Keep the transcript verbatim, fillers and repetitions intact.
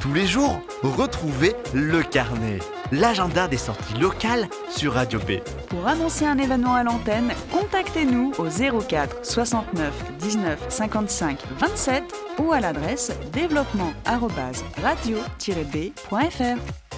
tous les jours, retrouvez le carnet, l'agenda des sorties locales sur Radio B. Pour annoncer un événement à l'antenne, contactez-nous au zéro quatre soixante-neuf dix-neuf cinquante-cinq vingt-sept ou à l'adresse développement arobase radio tiret b point f r.